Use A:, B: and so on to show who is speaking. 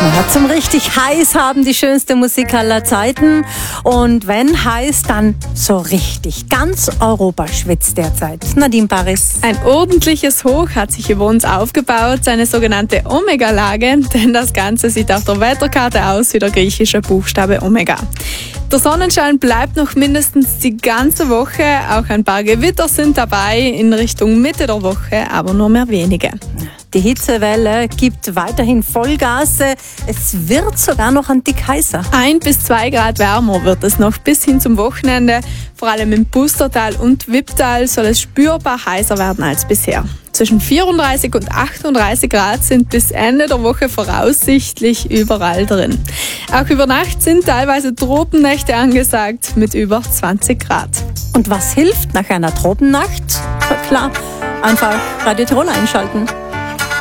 A: Ja, zum richtig heiß haben, die schönste Musik aller Zeiten. Und wenn heiß, dann so richtig. Ganz Europa schwitzt derzeit. Nadine Paris.
B: Ein ordentliches Hoch hat sich über uns aufgebaut, eine sogenannte Omega-Lage, denn das Ganze sieht auf der Wetterkarte aus wie der griechische Buchstabe Omega. Der Sonnenschein bleibt noch mindestens die ganze Woche, auch ein paar Gewitter sind dabei in Richtung Mitte der Woche, aber nur mehr wenige.
A: Die Hitzewelle gibt weiterhin Vollgas. Es wird sogar noch ein Tick heißer.
B: 1 bis 2 Grad wärmer wird es noch bis hin zum Wochenende. Vor allem im Pustertal und Wipptal soll es spürbar heißer werden als bisher. Zwischen 34 und 38 Grad sind bis Ende der Woche voraussichtlich überall drin. Auch über Nacht sind teilweise Tropennächte angesagt mit über 20 Grad.
A: Und was hilft nach einer Tropennacht? Klar, einfach Radio Tirol einschalten.